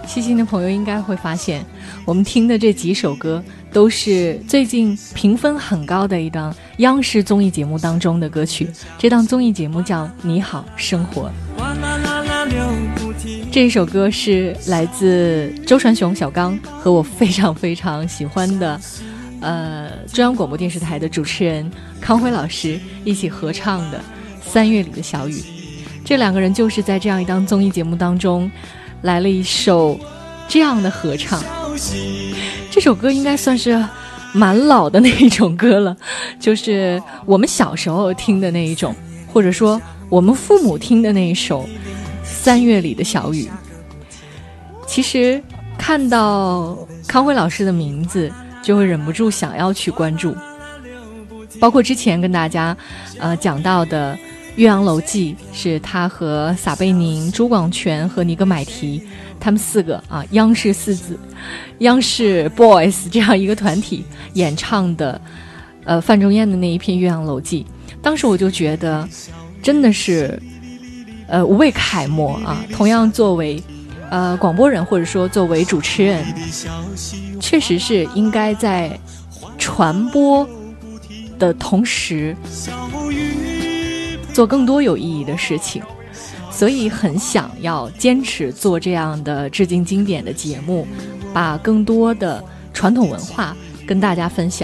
细心的朋友应该会发现，我们听的这几首歌都是最近评分很高的一档央视综艺节目当中的歌曲。这档综艺节目叫《你好生活》。这一首歌是来自周传雄、小刚和我非常非常喜欢的中央广播电视台的主持人康辉老师一起合唱的《3月里的小雨》。这两个人就是在这样一档综艺节目当中来了一首这样的合唱。这首歌应该算是蛮老的那一种歌了，就是我们小时候听的那一种，或者说我们父母听的那一首《3月里的小雨》。其实看到康辉老师的名字就会忍不住想要去关注，包括之前跟大家讲到的《岳阳楼记》，是他和撒贝宁、朱广权和尼格买提他们四个央视四子、央视 boys 这样一个团体演唱的范仲淹的那一篇《岳阳楼记》。当时我就觉得真的是无畏楷模啊！同样作为广播人或者说作为主持人，确实是应该在传播的同时做更多有意义的事情，所以很想要坚持做这样的致敬经典的节目，把更多的传统文化跟大家分享，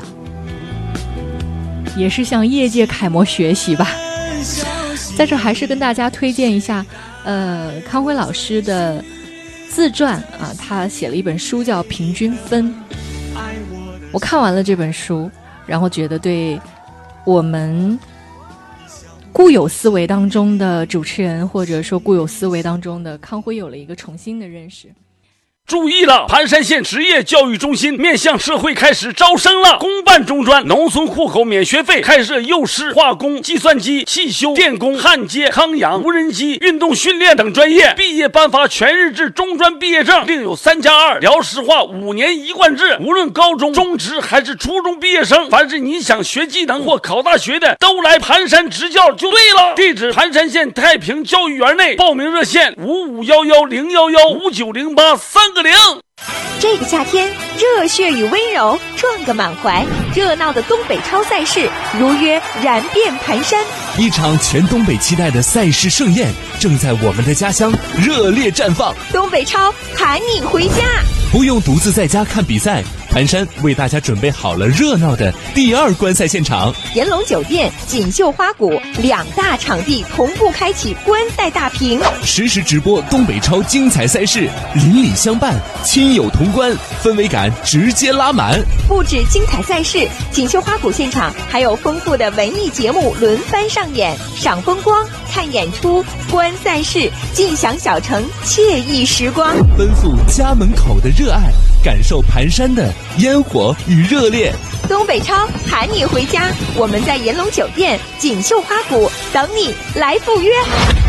也是向业界楷模学习吧。在这还是跟大家推荐一下康辉老师的自传他写了一本书叫《平均分》。我看完了这本书，然后觉得对我们固有思维当中的主持人，或者说固有思维当中的康辉有了一个重新的认识。 注意了，盘山县职业教育中心面向社会开始招生了，公办中专，农村户口免学费，开设幼师、化工、计算机、汽修、电工、焊接、康养、无人机、运动训练等专业，毕业颁发全日制中专毕业证，另有3+2辽师化5年一贯制，无论高中、中职还是初中毕业生，凡是你想学技能或考大学的，都来盘山执教就对了。地址：盘山县太平教育园内，报名热线551101159083个0。 这个夏天，热血与温柔撞个满怀，热闹的东北超赛事如约燃遍盘山。 一场全东北期待的赛事盛宴正在我们的家乡热烈绽放。 东北超喊你回家， 不用独自在家看比赛，盘山为大家准备好了热闹的第2观赛现场。 炎龙酒店、锦绣花谷2大场地同步开启观赛大屏， 实时直播东北超精彩赛事，邻里相伴，亲友同观，氛围感直接拉满。 不止精彩赛事，锦绣花谷现场还有丰富的文艺节目轮番上演，赏风光、看演出、观赛事，尽享小城惬意时光。 奔赴家门口的热爱，感受盘山的烟火与热烈。 东北超喊你回家，我们在炎龙酒店、锦绣花谷等你来赴约。